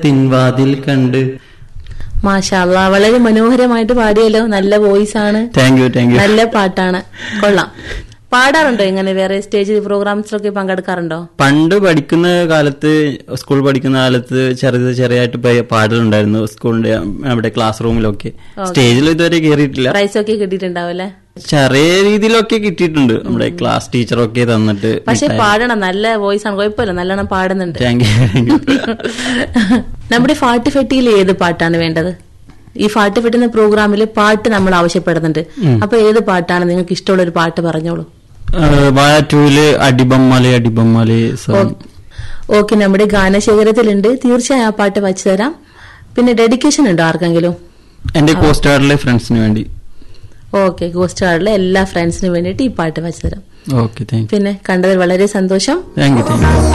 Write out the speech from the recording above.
പിൻവാതിൽ കണ്ട്. മാഷാ അല്ലാ, വളരെ മനോഹരമായിട്ട് പാടിയല്ലോ. നല്ല വോയിസ് ആണ്. Thank you. നല്ല പാട്ടാണ്, കൊള്ളാം. പാടാറുണ്ടോ? ഇങ്ങനെ വേറെ സ്റ്റേജ് പ്രോഗ്രാംസിലൊക്കെ പങ്കെടുക്കാറുണ്ടോ? പണ്ട് പഠിക്കുന്ന കാലത്ത്, സ്കൂൾ പഠിക്കുന്ന കാലത്ത് ചെറിയായിട്ട് പാടലുണ്ടായിരുന്നു. സ്കൂളിന്റെ അവിടെ ക്ലാസ് റൂമിലൊക്കെ. സ്റ്റേജിൽ ഇതുവരെ കയറിയിട്ടില്ല. പ്രൈസൊക്കെ കിട്ടിയിട്ടുണ്ടാവല്ലേ? ചെറിയ രീതിയിലൊക്കെ കിട്ടിയിട്ടുണ്ട്. നമ്മുടെ ക്ലാസ് ടീച്ചറൊക്കെ തന്നിട്ട്. പക്ഷെ പാടണം, നല്ല വോയിസ് ആണ്, കുഴപ്പമില്ല, നല്ലോണം പാടുന്നുണ്ട്. Thank you. നമ്മുടെ ഫാട്ടുഫെട്ടിയിൽ ഏത് പാട്ടാണ് വേണ്ടത്? ഈ ഫാട്ടുഫെട്ടി എന്ന പ്രോഗ്രാമിൽ പാട്ട് നമ്മൾ ആവശ്യപ്പെടുന്നുണ്ട്. അപ്പൊ ഏത് പാട്ടാണ് നിങ്ങൾക്ക് ഇഷ്ടമുള്ള ഒരു പാട്ട് പറഞ്ഞോളൂ. വാഴറ്റൂല് അടിബമ്മലെ. ഓക്കെ, നമ്മുടെ ഗാനശേഖരത്തിലുണ്ട്. തീർച്ചയായും ആ പാട്ട് വച്ചു തരാം. പിന്നെ ഡെഡിക്കേഷൻ ഉണ്ടോ ആർക്കെങ്കിലും? എന്റെ കോസ്റ്റ് ഗാർഡിലെ ഫ്രണ്ട്സിന് വേണ്ടി. ഓക്കെ, കോസ്റ്റ് ഗാർഡിലെ എല്ലാ ഫ്രണ്ട്സിനും വേണ്ടിയിട്ട് ഈ പാട്ട് വച്ചു തരാം. Okay, thank you. പിന്നെ കണ്ടതിൽ വളരെ സന്തോഷം. Thank you.